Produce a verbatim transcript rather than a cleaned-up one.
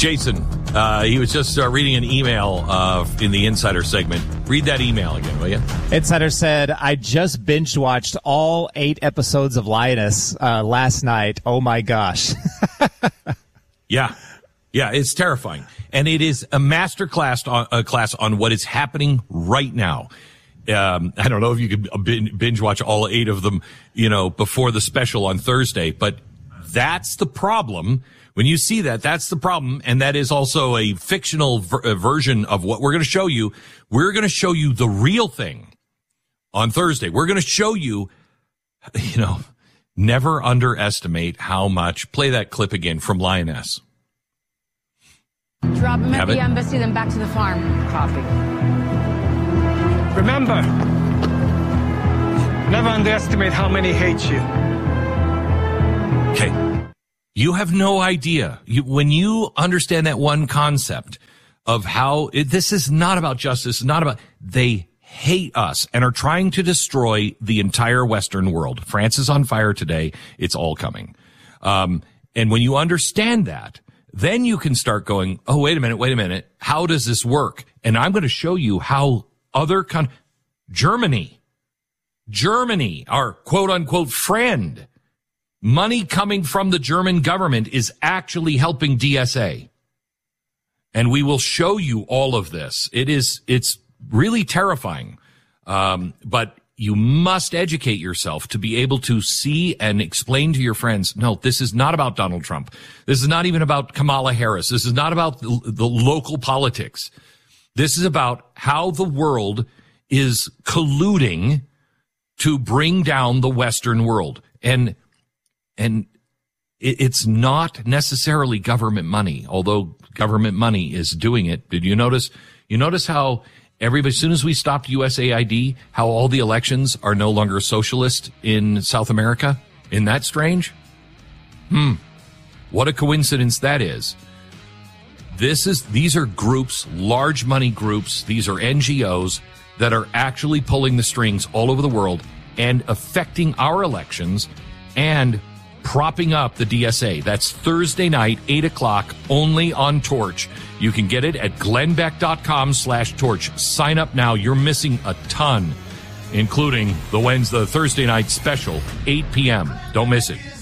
Jason, uh, he was just uh, reading an email uh, in the Insider segment. Read that email again, will you? Insider said, I just binge watched all eight episodes of Lioness uh, last night. Oh, my gosh. Yeah. Yeah, it's terrifying. And it is a master class on, uh, class on what is happening right now. Um, I don't know if you could binge watch all eight of them, you know, before the special on Thursday, but that's the problem. When you see that, that's the problem. And that is also a fictional ver- version of what we're going to show you. We're going to show you the real thing on Thursday. We're going to show you, you know, never underestimate how much. Play that clip again from Lioness. Drop him Have at the it? embassy, then back to the farm. Copy. Remember, never underestimate how many hate you. Okay. You have no idea. You, when you understand that one concept of how it, this is not about justice, not about, they hate us and are trying to destroy the entire Western world. France is on fire today. It's all coming. Um, and when you understand that, then you can start going, oh, wait a minute, wait a minute. How does this work? And I'm going to show you how other con- Germany, Germany, our quote unquote friend, money coming from the German government is actually helping D S A. And we will show you all of this. It is, it's really terrifying. Um, but you must educate yourself to be able to see and explain to your friends, no, this is not about Donald Trump. This is not even about Kamala Harris. This is not about the, the local politics. This is about how the world is colluding to bring down the Western world. And, and it, it's not necessarily government money, although government money is doing it. Did you notice, you notice how everybody, as soon as we stopped U S A I D, how all the elections are no longer socialist in South America? Isn't that strange? Hmm. What a coincidence that is. This is, these are groups, large money groups. These are N G Os that are actually pulling the strings all over the world and affecting our elections and propping up the D S A. That's Thursday night, eight o'clock, only on Torch. You can get it at glennbeck.com slash torch. Sign up now. You're missing a ton, including the Wednesday, the Thursday night special, eight p.m. Don't miss it.